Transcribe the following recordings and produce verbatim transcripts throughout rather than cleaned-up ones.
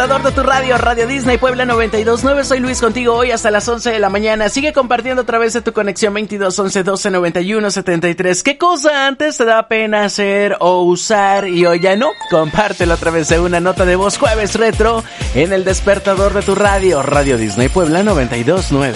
De tu radio, Radio Disney Puebla noventa y dos punto nueve. Soy Luis contigo hoy hasta las once de la mañana. Sigue compartiendo a través de tu conexión veintidós once doce noventa y uno setenta y tres. ¿Qué cosa antes te da pena hacer o usar y hoy ya no? Compártelo a través de una nota de voz. Jueves Retro en el despertador de tu radio, Radio Disney Puebla noventa y dos punto nueve.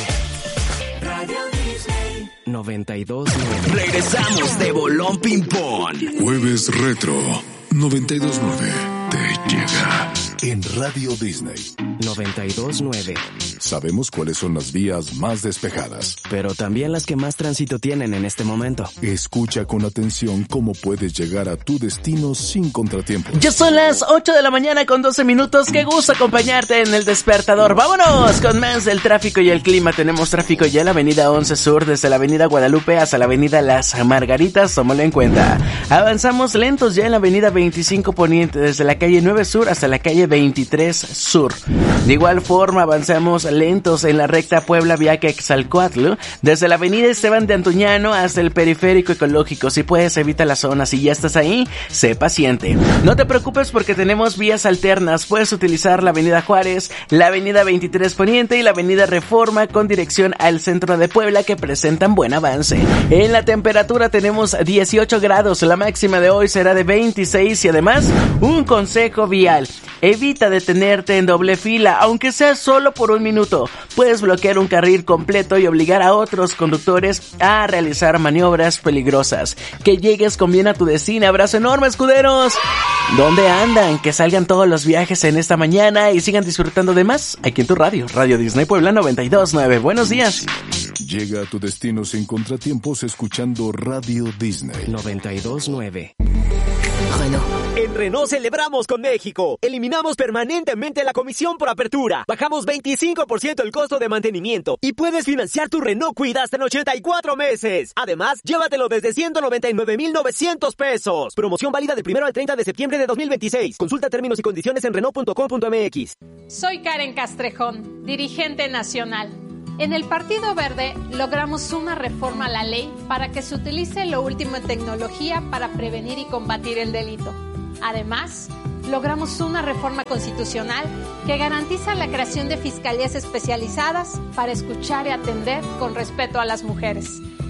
Radio Disney noventa y dos punto nueve. Regresamos de Bolón Ping Pong. Jueves Retro noventa y dos punto nueve te llega en Radio Disney noventa y dos punto nueve. Sabemos cuáles son las vías más despejadas, pero también las que más tránsito tienen en este momento. Escucha con atención cómo puedes llegar a tu destino sin contratiempos. Ya son las ocho de la mañana con doce minutos. Qué gusto acompañarte en el despertador. Vámonos con más del tráfico y el clima. Tenemos tráfico ya en la avenida once Sur, desde la avenida Guadalupe hasta la avenida Las Margaritas. Tómalo en cuenta. Avanzamos lentos ya en la avenida veinticinco Poniente, desde la calle nueve Sur hasta la calle veintitrés Sur. De igual forma avanzamos lentos en la recta Puebla vía Quetzalcóatl, desde la avenida Esteban de Antuñano hasta el periférico ecológico. Si puedes, evita la zona. Si ya estás ahí, sé paciente. No te preocupes porque tenemos vías alternas. Puedes utilizar la avenida Juárez, la avenida veintitrés Poniente y la avenida Reforma con dirección al centro de Puebla, que presentan buen avance. En la temperatura tenemos dieciocho grados, la máxima de hoy será de veintiséis y además un consejo vial: evita detenerte en doble fila, aunque sea solo por un minuto. Puedes bloquear un carril completo y obligar a otros conductores a realizar maniobras peligrosas. Que llegues con bien a tu destino. Abrazo enorme, escuderos. ¿Dónde andan? Que salgan todos los viajes en esta mañana y sigan disfrutando de más aquí en tu radio, Radio Disney Puebla noventa y dos punto nueve. Buenos días. Llega a tu destino sin contratiempos escuchando Radio Disney noventa y dos punto nueve. Renault. En Renault celebramos con México. Eliminamos permanentemente la comisión por apertura. Bajamos veinticinco por ciento el costo de mantenimiento. Y puedes financiar tu Renault Kwid hasta en ochenta y cuatro meses. Además, llévatelo desde ciento noventa y nueve mil novecientos pesos. Promoción válida del primero al treinta de septiembre de dos mil veintiséis. Consulta términos y condiciones en Renault punto com punto m x. Soy Karen Castrejón, dirigente nacional. En el Partido Verde logramos una reforma a la ley para que se utilice lo último en tecnología para prevenir y combatir el delito. Además, logramos una reforma constitucional que garantiza la creación de fiscalías especializadas para escuchar y atender con respeto a las mujeres.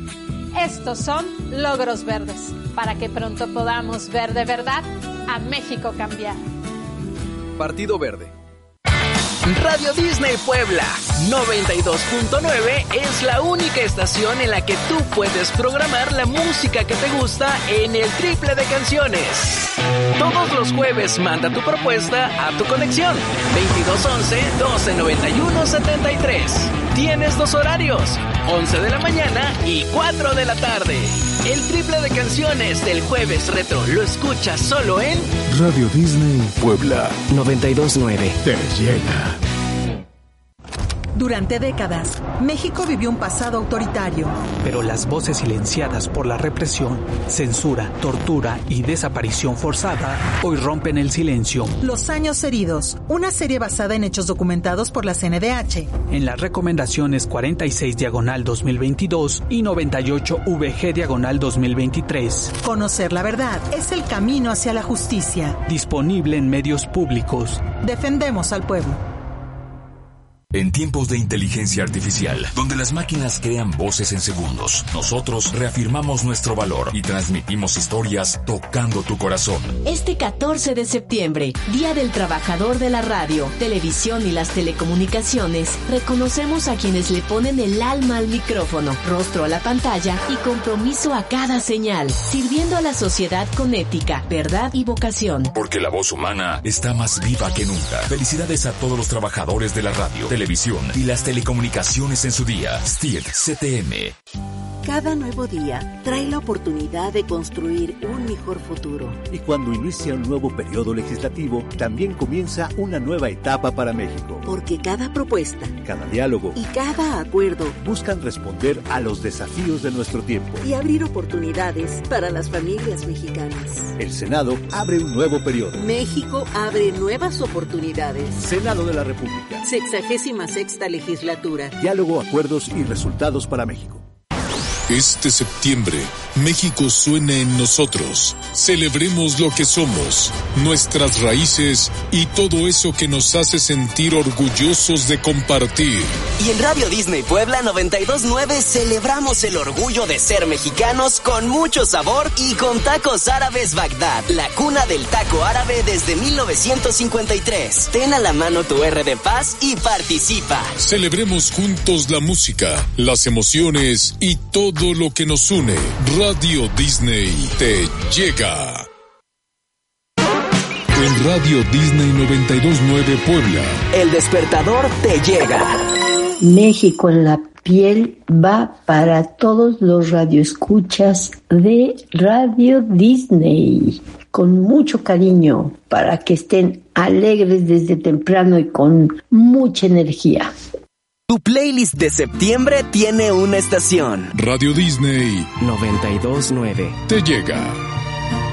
Estos son logros verdes, para que pronto podamos ver de verdad a México cambiar. Partido Verde. Radio Disney Puebla noventa y dos punto nueve es la única estación en la que tú puedes programar la música que te gusta en el triple de canciones. Todos los jueves manda tu propuesta a tu conexión veintidós once doce noventa y uno setenta y tres. Tienes dos horarios, once de la mañana y cuatro de la tarde. El triple de canciones del Jueves Retro lo escuchas solo en Radio Disney Puebla noventa y dos punto nueve. Te llega. Durante décadas, México vivió un pasado autoritario. Pero las voces silenciadas por la represión, censura, tortura y desaparición forzada hoy rompen el silencio. Los años heridos, una serie basada en hechos documentados por la C N D H. En las recomendaciones cuarenta y seis diagonal dos mil veintidós y noventa y ocho V G diagonal dos mil veintitrés. Conocer la verdad es el camino hacia la justicia. Disponible en medios públicos. Defendemos al pueblo. En tiempos de inteligencia artificial, donde las máquinas crean voces en segundos, nosotros reafirmamos nuestro valor y transmitimos historias tocando tu corazón. Este catorce de septiembre, Día del Trabajador de la Radio, Televisión y las Telecomunicaciones, reconocemos a quienes le ponen el alma al micrófono, rostro a la pantalla y compromiso a cada señal, sirviendo a la sociedad con ética, verdad y vocación. Porque la voz humana está más viva que nunca. Felicidades a todos los trabajadores de la radio, televisión y las telecomunicaciones en su día. S T I R C T M. Cada nuevo día trae la oportunidad de construir un mejor futuro. Y cuando inicia un nuevo periodo legislativo, también comienza una nueva etapa para México. Porque cada propuesta, cada diálogo y cada acuerdo buscan responder a los desafíos de nuestro tiempo y abrir oportunidades para las familias mexicanas. El Senado abre un nuevo periodo. México abre nuevas oportunidades. Senado de la República. Sexagésima sexta legislatura. Diálogo, acuerdos y resultados para México. Este septiembre, México suena en nosotros. Celebremos lo que somos, nuestras raíces y todo eso que nos hace sentir orgullosos de compartir. Y en Radio Disney Puebla noventa y dos punto nueve celebramos el orgullo de ser mexicanos con mucho sabor y con Tacos Árabes Bagdad, la cuna del taco árabe desde mil novecientos cincuenta y tres. Ten a la mano tu R de Paz y participa. Celebremos juntos la música, las emociones y todo lo que nos une. Radio Disney te llega. En Radio Disney noventa y dos punto nueve Puebla, El Despertador te llega. México en la piel va para todos los radioescuchas de Radio Disney. Con mucho cariño para que estén alegres desde temprano y con mucha energía. Tu playlist de septiembre tiene una estación. Radio Disney noventa y dos punto nueve te llega.